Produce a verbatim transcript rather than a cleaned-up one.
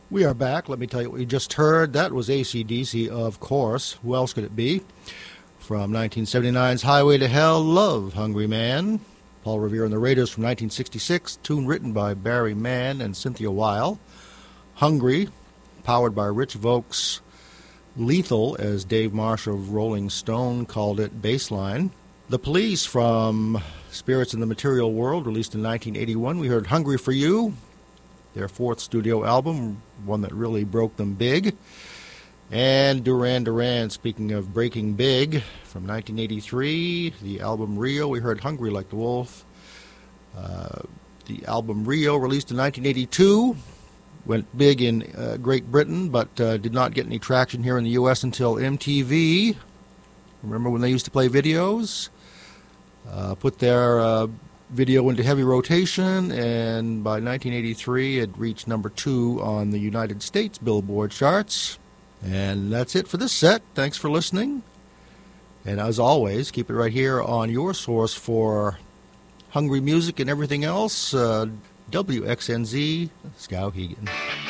We are back. Let me tell you what we just heard. That was A C D C, of course. Who else could it be? From nineteen seventy-nine's Highway to Hell, Love, Hungry Man. Paul Revere and the Raiders from nineteen sixty-six, tune written by Barry Mann and Cynthia Weil. Hungry, powered by Rich Vokes. Lethal, as Dave Marsh of Rolling Stone called it, Baseline. The Police from Spirits in the Material World, released in nineteen eighty-one. We heard Hungry for You, their fourth studio album, one that really broke them big. And Duran Duran, speaking of breaking big, from nineteen eighty-three, the album Rio, we heard Hungry Like the Wolf. Uh, the album Rio, released in nineteen eighty-two, went big in uh, Great Britain, but uh, did not get any traction here in the U S until M T V. Remember when they used to play videos? Uh, put their uh, video into heavy rotation, and by nineteen eighty-three it reached number two on the United States Billboard charts. And that's it for this set. Thanks for listening. And as always, keep it right here on your source for hungry music and everything else, uh, W X N Z, Skowhegan.